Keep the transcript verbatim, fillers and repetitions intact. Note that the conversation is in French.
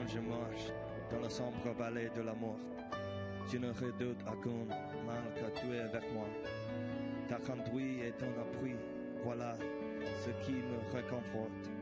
je marche dans la sombre vallée de la mort, je ne redoute aucun mal car tu es avec moi. Ta conduite et ton appui, voilà ce qui me réconforte.